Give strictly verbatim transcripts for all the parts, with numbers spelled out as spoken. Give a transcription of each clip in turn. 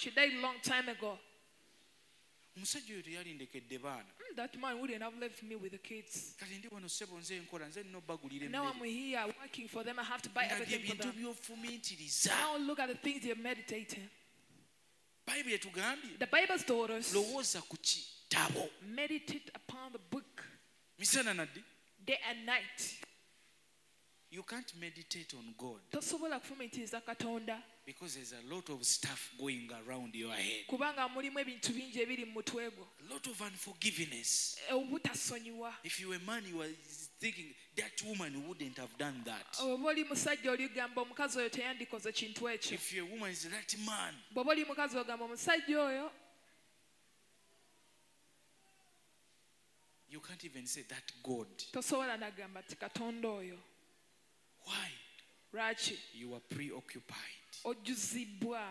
She died a long time ago. Omusajja oyo teyalindekedde baana. That man wouldn't have left me with the kids. Kati ndi wano ssebo nze nkola nze nno bagulira Now I'm emmere. here working for them. I have to buy everything for Ebintu them. by'ofumiitiriza. Now look at the things you're meditating. Bayibuli etugambye The Bible told us, lowooza ku kitabo meditate upon the book misana naddi. day and night. You can't meditate on God Tosobola kufumiitiriza Katonda because there's a lot of stuff going around your head. kubanga mulimu ebintu bingi ebiri mu mutwe gwo. A lot of unforgiveness. Obutasonyiwa. If you were a man, you were thinking that woman wouldn't have done that. Bw'oba oli musajja oligamba omukazi oyo teyandikoze kintu ekyo. If you're a woman, is that man. Bw'oba oli mukazi ogamba omusajja oyo. You can't even say that God. Tosobola nagamba ti Katonda oyo. Why? Lwaki? You are preoccupied Ojjuzibwa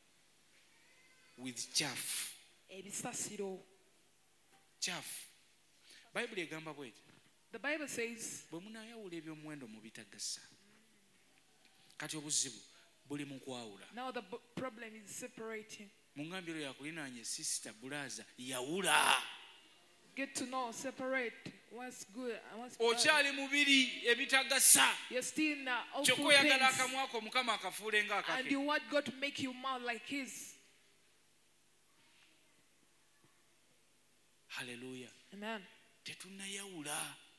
with chaff. ebisasiro. Chaff. Bible egamba bweti. The Bible says, Bwe munaayawula eby'omuwendo mu bitagasa. Kati obuzibu buli mu kwawula. now the b- problem is separating. Mungambye lwe yakulinaanye sister Bulaza yawula. Get to know, separate what's good and what's bad. Okyali mubiri ebitagasa. You're still in uh, awful Kyokka oyagala things. akamwa ko Mukama akafuule And ng'akake. you want God to make you mouth like His. Hallelujah. Amen. Tetunnayawula.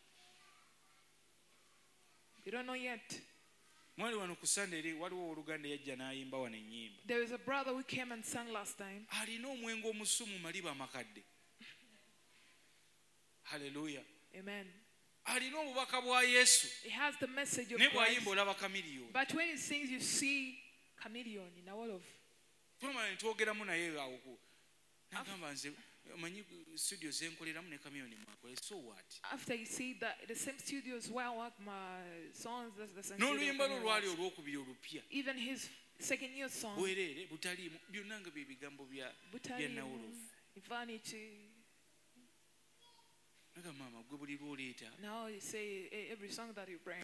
You don't know yet. Mwali wano ku Sunday eri waliwo oluganda yajja n'ayimba wano ennyimba. There is a brother who came and sang last time. Alina omwenge omusu mu maliba amakadde. Hallelujah. Amen. Alina obubaka bwa Yesu. He has the message of Ne Christ. bw'ayimba olaba kamiliyoni. But when he sings, you see chameleon in a wall of. Twamala ne twogeramu naye awo ku. Nagamba nze manyi studio zenkoleramu ne kamiliyoni mwakole. So what? After you see that the same studios where I work my songs, that's the same N'oluyimba lwo studio. lwali olwokubiri olupya. Even his second year song, Bwereere butaliimu byonna nga bye bigambo bya bya Butalimu, Nawolofu. Vanity. Naga maama gwe buli lw'oleeta. Now you say eh, every song that you bring.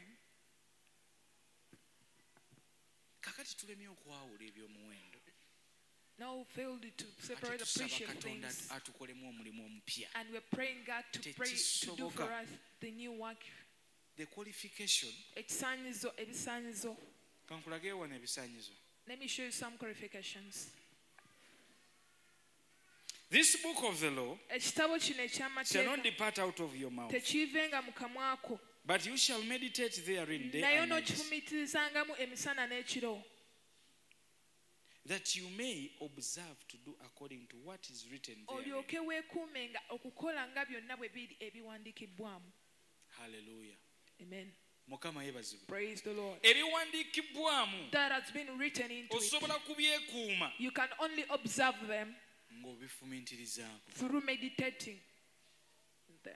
Kakati tulemye okwawula eby'omuwendo. Now we failed to separate the Ate tusaba precious Katonda things. atukolemu omulimu omupya. And we're praying God to pray to do for Tekisoboka. us the new work. The qualification. Ekisaanyizo, ebisaanyizo. Kankulage wano ebisaanyizo. Let me show you some qualifications. This book of the law Ekitabo kino shall not eky'amateeka depart out of your mouth, tekiivenga mu kamwa ko, but you shall meditate therein day naye and night, n'okifumiitirizangamu emisana n'ekiro, that you may observe to do according to what is written therein. olyoke weekuumenga okukola nga byonna bwe biri ebiwandiikibbwamu. Hallelujah. Amen. Mukama yeebazibwe. Praise the Lord. Ebiwandiikibbwamu That has been written into it. osobola kubyekuuma You can only observe them ng'obifumiitirizaako. through meditating them.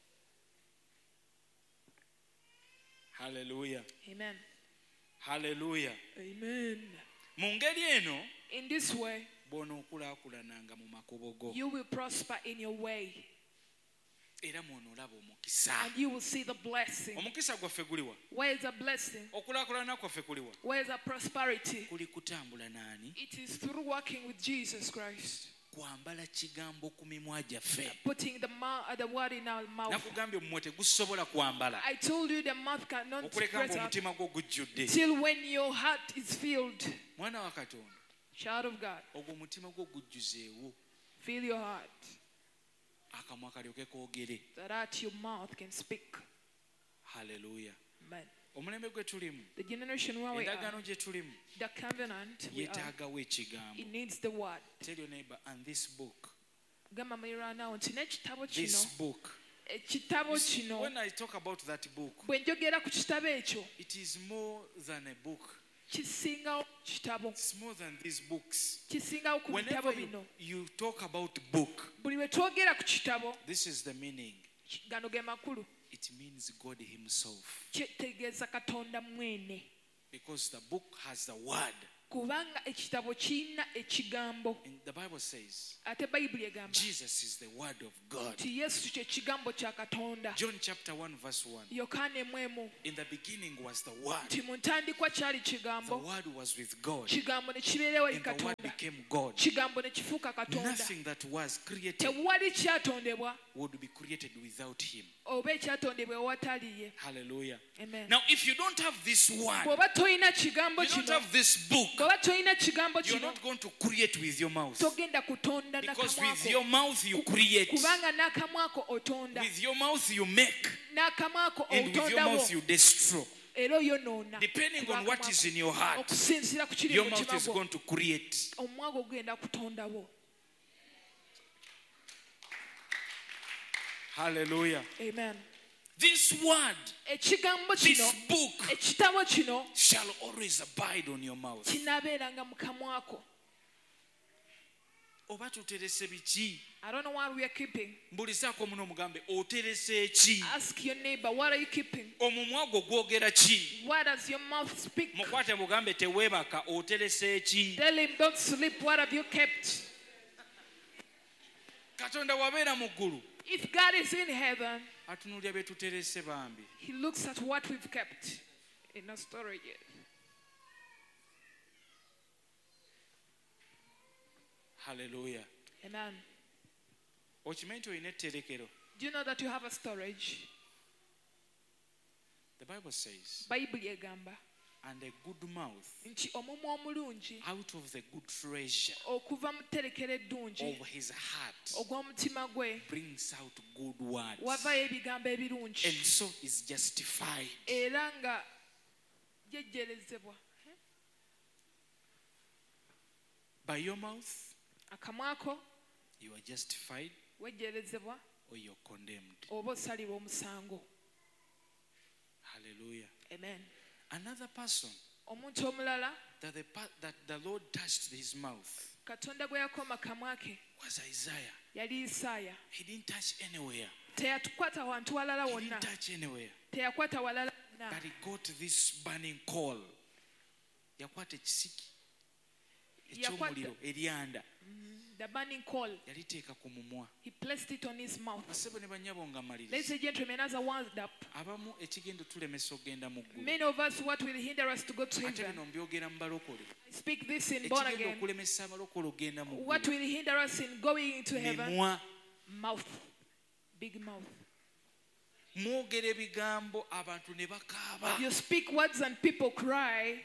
Hallelujah. Amen. Hallelujah. Amen. Mu ngeri eno In this way, bw'onookulaakulananga mu makubo go you will prosper in your way era mw'onoolaba omukisa. and you will see the blessing. Omukisa gwaffe guliwa? Where is the blessing? Okulaakulana kwaffe kuliwa? Where is the prosperity? Kuli kutambula naani? It is through working with Jesus Christ. Kwambala kigambo ku mimwa gyaffe. Putting the, mouth, uh, the word in our mouth. Nakugambye omumwa tegusobola kwambala I told you the mouth cannot okuleka spread out ng'omutima gwo gujjudde. till when your heart is filled. Mwana wa Katonda, Child of God, ogwo omutima gwo gujjuzeewo, fill your heart akamwa kalyoke koogere. that out your mouth can speak. Hallelujah. Amen. Omulembe gwe tulimu, The generation where we are, endagaano gye tulimu, the covenant we are, yeetaagawo ekigambo. it needs the word. Tell your neighbor, and this book, Gamba mulira nawo nti n'ekitabo kino, this book. ekitabo You see, kino, when I talk about that book, bwe njogera ku kitabo ekyo, it is more than a book. kisingawo kitabo, It's more than these books. kisingawo ku bitabo Whenever you, bino. you talk about book, Buli lwe twogera ku kitabo, this is the meaning. gano ge makulu, It means God Himself. kitegeeza Katonda mwene. Because the book has the word. kubanga ekitabo kirina ekigambo. And the Bible says Ate Bayibuli egamba Jesus is the word of God. nti Yesu kye kigambo kya Katonda. John chapter one verse one. Yokaana emu emu In the beginning was the word. nti mu ntandikwa kyali The kigambo, word was with God. kigambo ne kibeerawo eri And the word Katonda, became God. kigambo ne kifuuka Katonda. Nothing that was created Tewali kyatondebwa would be created without him. oba ekyatondebwa ewatali ye. Hallelujah. Amen. Now, if you don't have this word, Bw'oba tolina kigambo you don't kino, have this book, bw'oba tolina kigambo you're kino, not going to create with your mouth. togenda kutonda Because n'akamwa with ko. your mouth you create, Kubanga n'akamwa ko otonda, with your mouth you make, n'akamwa ko and with your otondawo, mouth you destroy. era oyonoona. Depending on what is in your heart, Okusinziira ku kiri your mu mouth mutima is gwo, going to create. omumwa gwo gugenda kutondawo. Hallelujah. Amen. This word, Ekigambo this kino, book ekitabo kino shall always abide on your mouth. kinaabeeranga mu kamwa ko. Oba tuterese biki? I don't know what we are keeping. Mbulizaako muno mugambe oterese ki? Ask your neighbor, what are you keeping? Omumwa gwo gwogera ki? What does your mouth speak? Mukwate mugambe teweebaka oterese ki? Tell him, don't sleep. What have you kept? Katonda wabeera mu ggulu If God is in heaven, atunuulira bye tuterese bambi. he looks at what we've kept in our storage. Hallelujah. Amen. Okimanyi nti olina etterekero? Do you know that you have a storage? The Bible says, Bayibuli egamba and a good mouth nti omumwa omulungi out of the good treasure okuva mu tterekero eddungi of his heart ogw'omutima gwe brings out good words, wavayo ebigambo and ebirungi so is justified. era nga jejjerezebwa. By your mouth Akamwa ko you are justified wejjerezebwa or you're condemned. oba osalibwa omusango. Hallelujah. Amen. Another person Omuntu omulala that the, pa- that the Lord touched his mouth Katonda gwe yakoma kamwa ke was Isaiah. yali Isaaya. He didn't touch anywhere. Teyatukwata wantu walala He wonna, didn't touch anywhere. teyakwata walala wonna. But he got this burning coal. Yakwata ekisiki eky'omuliro eryanda The burning coal, yaliteeka ku mumwa. he placed it on his mouth. Basebo ne bannyabo nga Ladies maliriza. and gentlemen, as I wound up, Abamu ekigenda tulemesa okgenda mu ggulu. many of us, what will hinder us to go to Ate heaven? bino mbyogera mu balokole. I speak this in born Ekigenda again. okulemesa abalokole okgenda mu What ggulu. will hinder us in going into heaven? Mimwa. Mouth. Big mouth. Mwogera ebigambo abantu ne bakaaba. You speak words and people cry.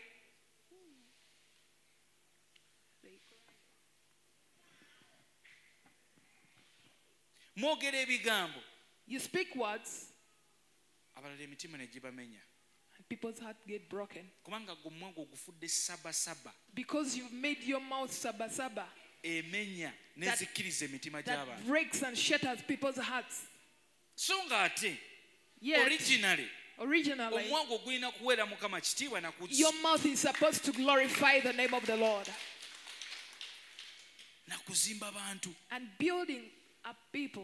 Mwogera ebigambo You speak words abalala emitima ne gibamenya. and people's heart get broken. Kubanga gwe omwago gufudde sabasaba. Because you've made your mouth sabasaba. Emenya nezikkiriza emitima That gy'abantu. breaks and shatters people's hearts. So nga ate Yet, originally originally, omwago gulina kuweera Mukama kitiibwa na kuki your mouth is supposed to glorify the name of the Lord na kuzimba bantu. and building up people.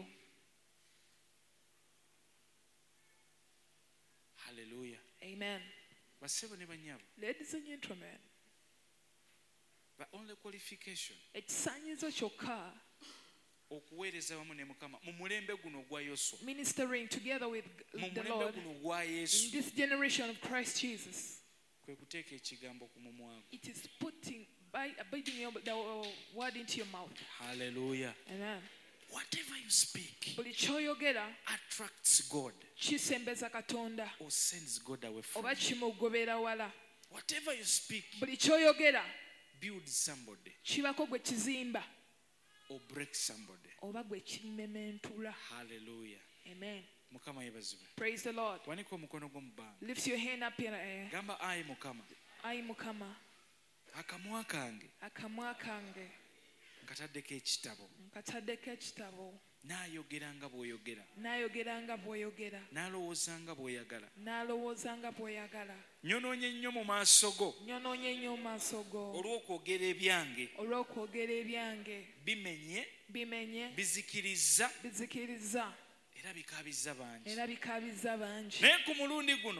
Hallelujah. Amen. Basebo ne bannyabo, Ladies and gentlemen, the only qualification ekisaanyizo kyokka okuweereza wamu ne Mukama mu mulembe guno ogwa Yoswa, ministering together with mu the mulembe Lord guno ogwa in Yesu, this generation of Christ Jesus, kwe kuteeka ekigambo ku mumwago. it is putting by abiding your, the word into your mouth. Hallelujah. Amen. Whatever you speak Buli kyoyogera attracts God kisembeza Katonda or sends God away from oba you. kimugobera wala. Whatever you speak Buli kyoyogera builds somebody kibako gwe kizimba or breaks somebody. oba gwe kimementula. Hallelujah. Amen. Mukama yebazibwe. Praise the Lord. Wanika omukono gwo mu bbanga. Lift your hand up in the air. Gamba ayi Mukama, Ayi Mukama, akamwa kange akamwa kange nkataddeko ekitabo. nkataddeko ekitabo, Naayogera nga bw'oyogera. naayogera nga bw'oyogera, N'alowooza nga bw'oyagala. n'alowooza nga bw'oyagala. Nyonoonye nnyo mu maaso go Nyonoonye nnyo mu maaso go olw'okwogera ebyange. olw'okwogera ebyange, Bimenye, bimenye, bizikiriza bizikiriza era bikaabizza bangi. era bikaabizza bangi. Naye ku mulundi guno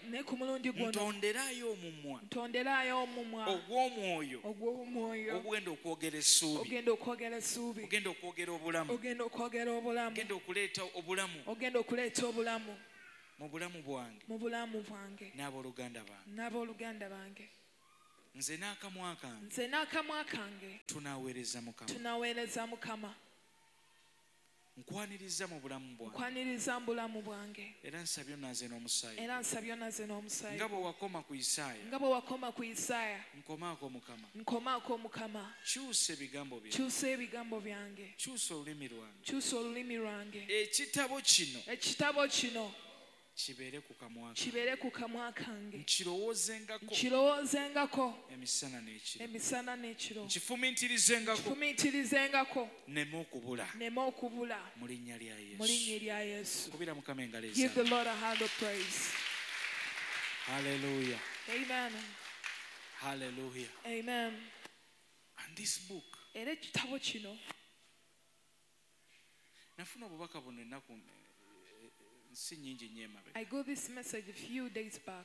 ne ku mulundi guno ntonderayo omumwa ntonderayo omumwa ogw'omwoyo ogw'omwoyo ogugenda okwogera essuubi ogenda okwogera essuubi ogenda okwogera obulamu ogenda okwogera obulamu ogenda okuleeta obulamu ogenda okuleeta obulamu mu bulamu bwange mu bulamu bwange n'abooluganda bange n'abooluganda bange nze n'akamwa kange nze n'akamwa kange tunaaweereza mukama tunaweereza mukama nkwaniriza mu bulamu bwange nkwaniriza mu bulamu bwange era nsabye onaaze n'omusaayi era nsabye onaze n'omusaayi nga bwe wakoma ku isaaya nga bwe wakoma ku isaaya nkomaako mukama nkomaako mukama kyusa ebigambo byange kyusa ebigambo byange kyusa olulimi lwange kyusa olulimi lwange ekitabo kino ekitabo kino kibeere ku kamwa kange kibeere ku kamwa kange nkirowoozengako nkirowoozengako emisana n'ekiro emisana n'ekiro nkifumiitirizengako kifumiitirizengako neme okubula neme okubula mu linnya lya mu linnya yesu erya yesu kubira mukama engalo give the eza Lord a hand of praise. haleluya Amen. haleluya Amen. and this book Era ekitabo kino nafuna obubaka buno ennaku nsi nyingi nnyo emabega I got this message a few days back.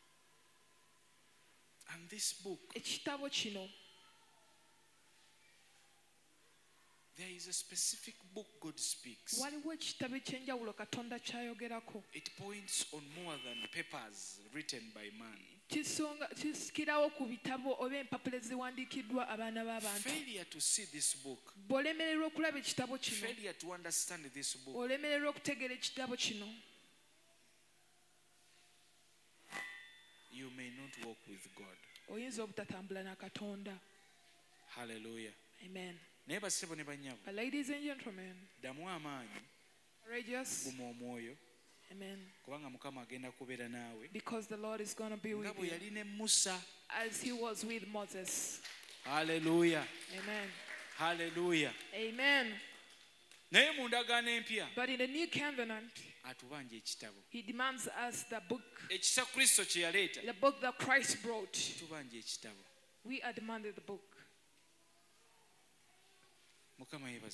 and this book Ekitabo kino there is a specific book God speaks. waliwo ekitabo ekyenjawulo Katonda kyayogerako. It points on more than papers written by man. Kisonga kisikirawo ku bitabo oba empapula eziwandiikiddwa abaana b'abantu. Failure to see this book, Bw'olemererwa okulaba ekitabo kino, failure to understand this book, olemererwa okutegeera ekitabo kino, you may not walk with God. oyinza obutatambula na Katonda. Hallelujah. Amen. Naye basebo ne bannyabo, But ladies and gentlemen, ddamu amaanyi, courageous. guma omwoyo, Amen. kubanga Mukama agenda kubeera naawe Because the Lord is going to be nga with bwe you yali ne Musa. as he was with Moses. Hallelujah. Amen. Hallelujah. Amen. Naye mu ndagaano empya But in the new covenant, atubanja ekitabo he demands us the book, ekisa Kristo kye yaleeta, the book that Christ brought. tubanja ekitabo. We are demanded the book. Mukama yebaze.